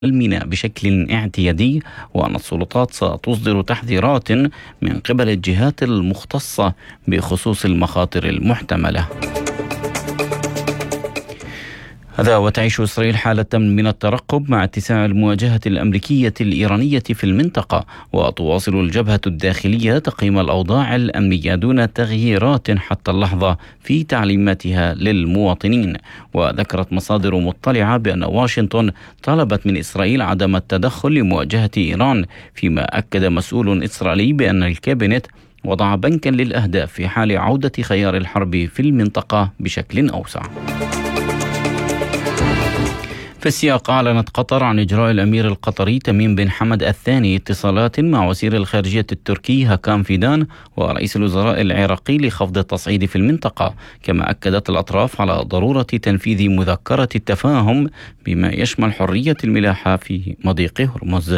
الميناء بشكل اعتيادي، وأن السلطات ستصدر تحذيرات من قبل الجهات المختصة بخصوص المخاطر المحتملة. هذا وتعيش إسرائيل حالة من الترقب مع اتساع المواجهة الأمريكية الإيرانية في المنطقة، وتواصل الجبهة الداخلية تقييم الأوضاع الأمنية دون تغييرات حتى اللحظة في تعليماتها للمواطنين. وذكرت مصادر مطلعة بأن واشنطن طلبت من إسرائيل عدم التدخل لمواجهة إيران، فيما أكد مسؤول إسرائيلي بأن الكابينت وضع بنكا للأهداف في حال عودة خيار الحرب في المنطقة بشكل أوسع. في السياق، أعلنت قطر عن إجراء الأمير القطري تميم بن حمد الثاني اتصالات مع وزير الخارجية التركي هاكان فيدان ورئيس الوزراء العراقي لخفض التصعيد في المنطقة. كما أكدت الأطراف على ضرورة تنفيذ مذكرة التفاهم بما يشمل حرية الملاحة في مضيق هرمز.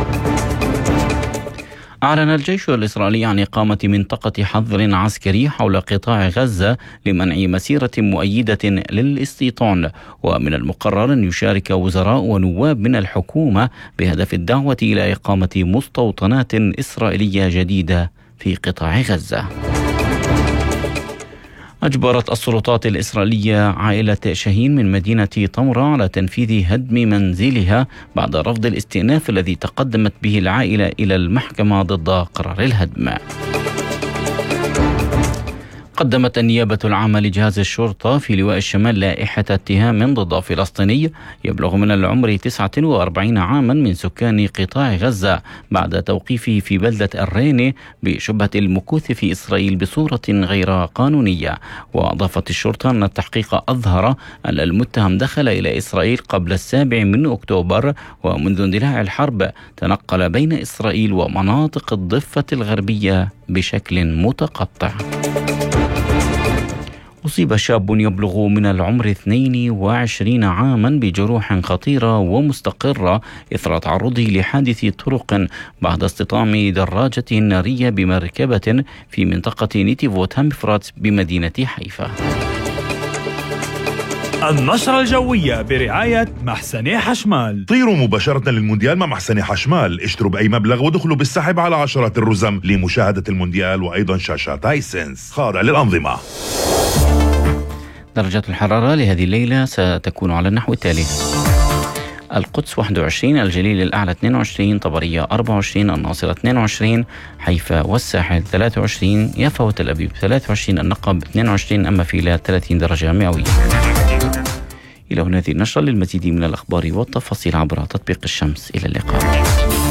أعلن الجيش الإسرائيلي عن إقامة منطقة حظر عسكري حول قطاع غزة لمنع مسيرة مؤيدة للاستيطان، ومن المقرر أن يشارك وزراء ونواب من الحكومة بهدف الدعوة إلى إقامة مستوطنات إسرائيلية جديدة في قطاع غزة. أجبرت السلطات الإسرائيلية عائلة شاهين من مدينة طمرة على تنفيذ هدم منزلها بعد رفض الاستئناف الذي تقدمت به العائلة إلى المحكمة ضد قرار الهدم. قدمت النيابة العامة لجهاز الشرطة في لواء الشمال لائحة اتهام ضد فلسطيني يبلغ من العمر 49 عاما من سكان قطاع غزة بعد توقيفه في بلدة الريني بشبهة المكوث في إسرائيل بصورة غير قانونية. وأضافت الشرطة أن التحقيق أظهر أن المتهم دخل إلى إسرائيل قبل 7 أكتوبر، ومنذ اندلاع الحرب تنقل بين إسرائيل ومناطق الضفة الغربية بشكل متقطع. أصيب شاب يبلغ من العمر 22 عاما بجروح خطيرة ومستقرة إثر تعرضه لحادث طرق بعد اصطدام دراجة نارية بمركبة في منطقة نيتيفوت هامفرات بمدينة حيفا. النشرة الجوية برعاية محسني حشمال. طيروا مباشرة للمونديال مع محسني حشمال، اشتروا بأي مبلغ ودخلوا بالسحب على عشرات الرزم لمشاهدة المونديال وأيضا شاشات هايسنس خاضع للأنظمة. درجة الحرارة لهذه الليلة ستكون على النحو التالي: القدس 21، الجليل الأعلى 22، طبرية 24، الناصرة 22، حيفا والساحل 23، يافا وتل أبيب 23، النقب 22، أما فيلات 30 درجة مئوية. إلى هنا هذه النشرة. للمزيد من الأخبار والتفاصيل عبر تطبيق الشمس. إلى اللقاء.